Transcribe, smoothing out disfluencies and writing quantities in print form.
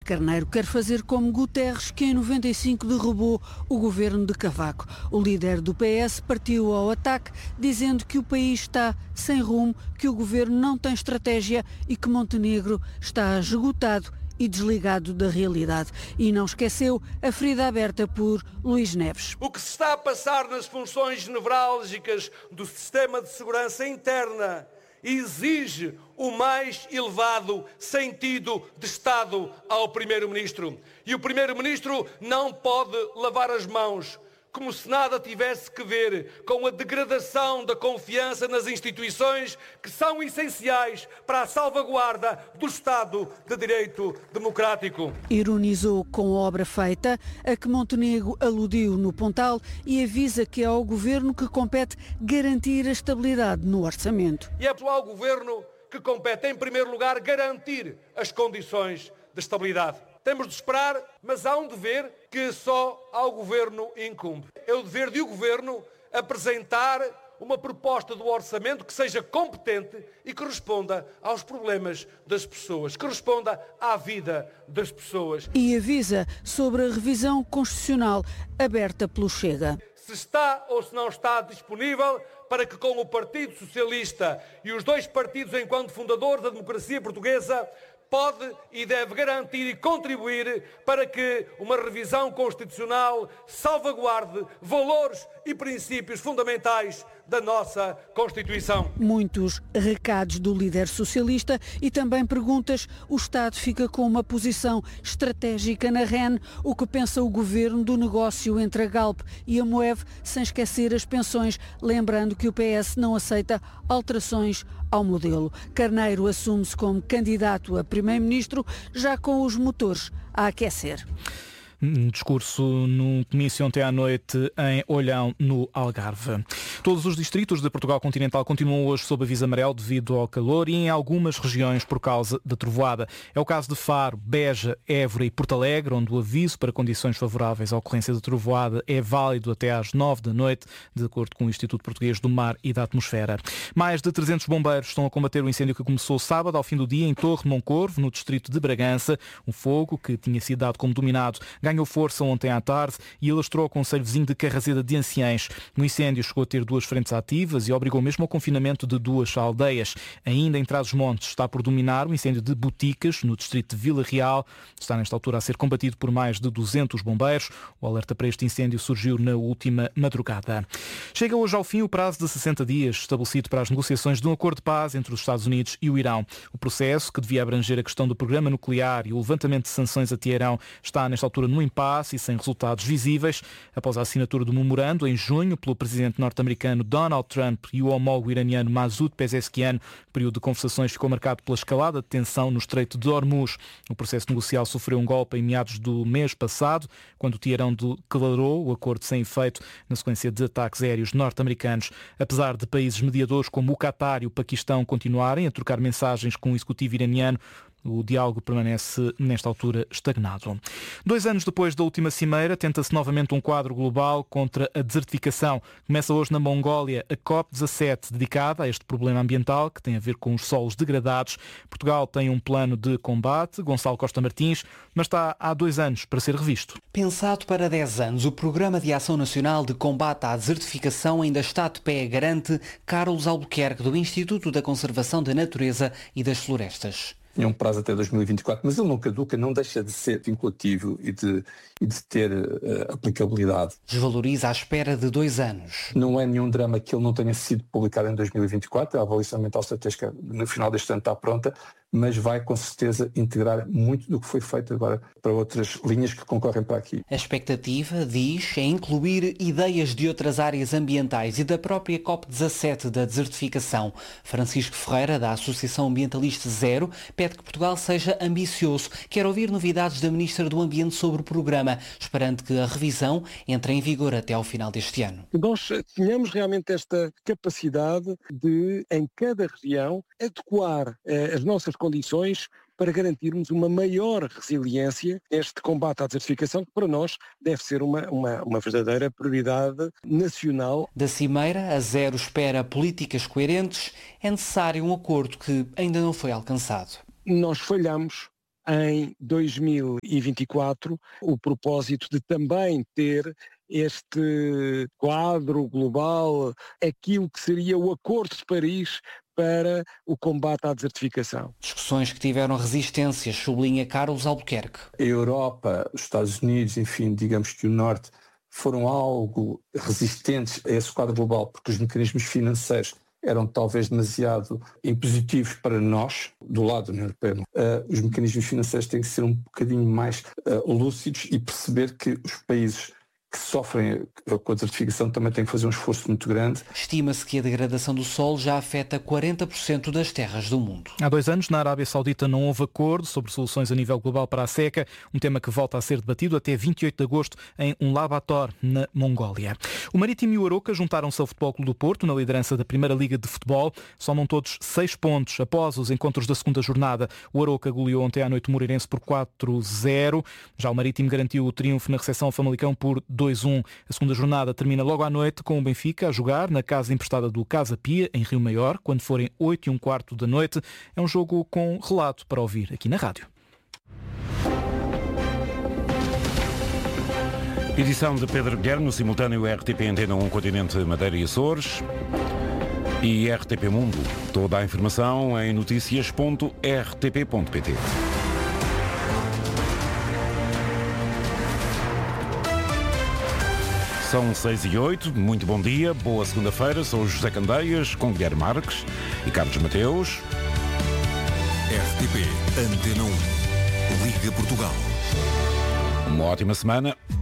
Carneiro quer fazer como Guterres, que em 95 derrubou o governo de Cavaco. O líder do PS partiu ao ataque, dizendo que o país está sem rumo, que o governo não tem estratégia e que Montenegro está esgotado e desligado da realidade. E não esqueceu a ferida aberta por Luís Neves. O que se está a passar nas funções nevrálgicas do sistema de segurança interna exige o mais elevado sentido de Estado ao Primeiro-Ministro. E o Primeiro-Ministro não pode lavar as mãos, como se nada tivesse que ver com a degradação da confiança nas instituições que são essenciais para a salvaguarda do Estado de Direito Democrático. Ironizou com a obra feita, a que Montenegro aludiu no Pontal, e avisa que é ao Governo que compete garantir a estabilidade no orçamento. E é ao Governo que compete, em primeiro lugar, garantir as condições de estabilidade. Temos de esperar, mas há um dever que só ao Governo incumbe. É o dever de o Governo apresentar uma proposta do orçamento que seja competente e que responda aos problemas das pessoas, que responda à vida das pessoas. E avisa sobre a revisão constitucional aberta pelo Chega. Se está ou se não está disponível para que com o Partido Socialista e os dois partidos enquanto fundadores da democracia portuguesa pode e deve garantir e contribuir para que uma revisão constitucional salvaguarde valores e princípios fundamentais da nossa Constituição. Muitos recados do líder socialista e também perguntas. O Estado fica com uma posição estratégica na REN. O que pensa o Governo do negócio entre a Galp e a Moev, sem esquecer as pensões, lembrando que o PS não aceita alterações ao modelo. Carneiro assume-se como candidato a Primeiro-Ministro, já com os motores a aquecer. Discurso no comício ontem à noite em Olhão, no Algarve. Todos os distritos de Portugal continental continuam hoje sob aviso amarelo devido ao calor e em algumas regiões por causa da trovoada. É o caso de Faro, Beja, Évora e Porto Alegre, onde o aviso para condições favoráveis à ocorrência de trovoada é válido até às 9 da noite, de acordo com o Instituto Português do Mar e da Atmosfera. Mais de 300 bombeiros estão a combater o incêndio que começou sábado ao fim do dia em Torre de Moncorvo, no distrito de Bragança. Um fogo que tinha sido dado como dominado ganhou força ontem à tarde e alastrou ao concelho vizinho de Carrazeda de Anciães. O incêndio chegou a ter 2 frentes ativas e obrigou mesmo ao confinamento de 2 aldeias. Ainda em Trás-os-Montes está por dominar o incêndio de Boticas, no distrito de Vila Real. Está nesta altura a ser combatido por mais de 200 bombeiros. O alerta para este incêndio surgiu na última madrugada. Chega hoje ao fim o prazo de 60 dias estabelecido para as negociações de um acordo de paz entre os Estados Unidos e o Irão. O processo, que devia abranger a questão do programa nuclear e o levantamento de sanções a Teherão, está nesta altura no impasse e sem resultados visíveis. Após a assinatura do memorando em junho pelo presidente norte-americano Donald Trump e o homólogo iraniano Masoud Pezeshkian, o período de conversações ficou marcado pela escalada de tensão no Estreito de Hormuz. O processo negocial sofreu um golpe em meados do mês passado, quando Teherão declarou o acordo sem efeito na sequência de ataques aéreos norte-americanos. Apesar de países mediadores como o Qatar e o Paquistão continuarem a trocar mensagens com o executivo iraniano, o diálogo permanece, nesta altura, estagnado. 2 anos depois da última cimeira, tenta-se novamente um quadro global contra a desertificação. Começa hoje na Mongólia a COP17, dedicada a este problema ambiental que tem a ver com os solos degradados. Portugal tem um plano de combate, Gonçalo Costa Martins, mas está há 2 anos para ser revisto. Pensado para 10 anos, o Programa de Ação Nacional de Combate à Desertificação ainda está de pé, garante Carlos Albuquerque, do Instituto da Conservação da Natureza e das Florestas. Tinha um prazo até 2024, mas ele não caduca, não deixa de ser vinculativo e de ter aplicabilidade. Desvaloriza à espera de 2 anos. Não é nenhum drama que ele não tenha sido publicado em 2024, a avaliação ambiental estratégica no final deste ano está pronta, mas vai com certeza integrar muito do que foi feito agora para outras linhas que concorrem para aqui. A expectativa, diz, é incluir ideias de outras áreas ambientais e da própria COP17 da desertificação. Francisco Ferreira, da Associação Ambientalista Zero, pede que Portugal seja ambicioso. Quer ouvir novidades da Ministra do Ambiente sobre o programa, esperando que a revisão entre em vigor até ao final deste ano. Nós tenhamos realmente esta capacidade de, em cada região, adequar as nossas condições para garantirmos uma maior resiliência neste combate à desertificação, que para nós deve ser uma verdadeira prioridade nacional. Da Cimeira, a Zero espera políticas coerentes. É necessário um acordo que ainda não foi alcançado. Nós falhamos em 2024 o propósito de também ter este quadro global, aquilo que seria o Acordo de Paris para o combate à desertificação. Discussões que tiveram resistências, sublinha Carlos Albuquerque. A Europa, os Estados Unidos, enfim, digamos que o Norte, foram algo resistentes a esse quadro global, porque os mecanismos financeiros eram talvez demasiado impositivos para nós, do lado da União Europeia. Os mecanismos financeiros têm que ser um bocadinho mais lúcidos e perceber que os países que sofrem com a desertificação também têm que fazer um esforço muito grande. Estima-se que a degradação do solo já afeta 40% das terras do mundo. Há 2 anos, na Arábia Saudita, não houve acordo sobre soluções a nível global para a seca, um tema que volta a ser debatido até 28 de agosto em Ulaanbaatar, na Mongólia. O Marítimo e o Aroca juntaram-se ao Futebol Clube do Porto na liderança da Primeira Liga de Futebol. Somam todos 6 pontos após os encontros da segunda jornada. O Aroca goleou ontem à noite o Moreirense por 4-0. Já o Marítimo garantiu o triunfo na recepção ao Famalicão por 2-1. A segunda jornada termina logo à noite com o Benfica a jogar na casa emprestada do Casa Pia, em Rio Maior, quando forem 8:15 da noite. É um jogo com relato para ouvir aqui na rádio. Edição de Pedro Guilherme, no simultâneo RTP Antena 1 Continente Madeira e Açores e RTP Mundo. Toda a informação em noticias.rtp.pt. São 6:08, muito bom dia, boa segunda-feira, sou José Candeias, com Guilherme Marques e Carlos Mateus. RTP Antena 1, Liga Portugal. Uma ótima semana.